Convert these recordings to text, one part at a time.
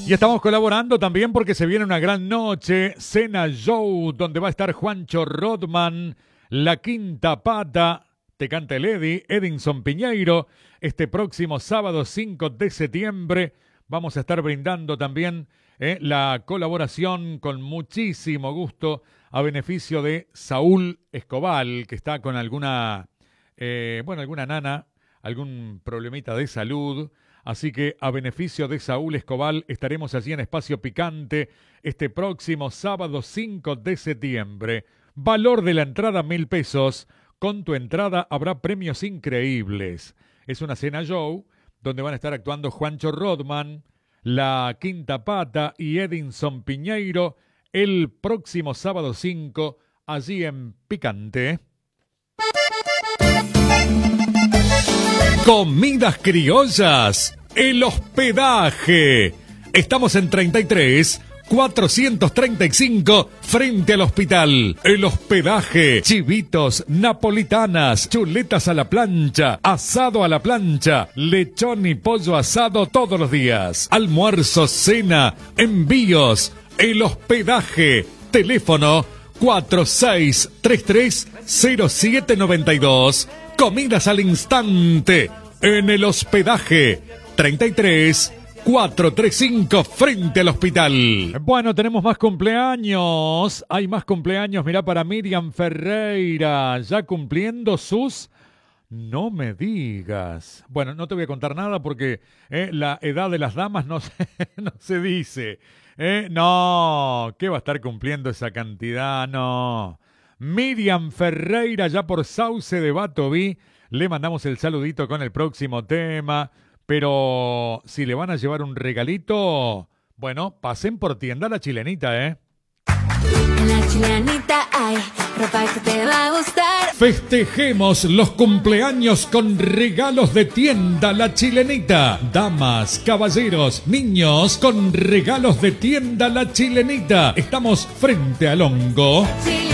Y estamos colaborando también porque se viene una gran noche, Cena Show, donde va a estar Juancho Rodman, La Quinta Pata, Te Canta el Edinson Piñeiro. Este próximo sábado 5 de septiembre vamos a estar brindando también la colaboración con muchísimo gusto a beneficio de Saúl Escobal, que está con alguna nana, algún problemita de salud. Así que a beneficio de Saúl Escobal estaremos allí en Espacio Picante este próximo sábado 5 de septiembre. Valor de la entrada 1.000 pesos. Con tu entrada habrá premios increíbles. Es una cena show donde van a estar actuando Juancho Rodman, La Quinta Pata y Edinson Piñeiro el próximo sábado 5 allí en Picante. Comidas criollas, el hospedaje. Estamos en 33 435 frente al hospital. El hospedaje, chivitos, napolitanas, chuletas a la plancha, asado a la plancha, lechón y pollo asado todos los días. Almuerzo, cena, envíos. El hospedaje, teléfono 4633-0792. Comidas al instante en el hospedaje 33 435 frente al hospital. Bueno, tenemos más cumpleaños. Hay más cumpleaños, mirá, para Miriam Ferreira, ya cumpliendo sus... No me digas. Bueno, no te voy a contar nada porque la edad de las damas no se dice. No, ¿qué va a estar cumpliendo esa cantidad? No. Miriam Ferreira, ya por Sauce de Batoví, le mandamos el saludito con el próximo tema, pero si le van a llevar un regalito, bueno, pasen por tienda La Chilenita, En La Chilenita hay ropa que te va a gustar. Festejemos los cumpleaños con regalos de tienda La Chilenita. Damas, caballeros, niños, con regalos de tienda La Chilenita. Estamos frente al Hongo.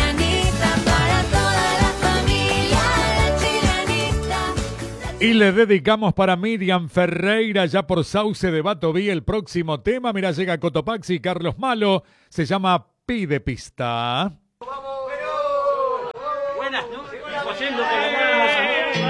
Y le dedicamos para Miriam Ferreira, ya por Sauce de Batoví, el próximo tema. Mira, llega Cotopaxi y Carlos Malo. Se llama Pide Pista. Buenas, ¿no? Oyendo que lo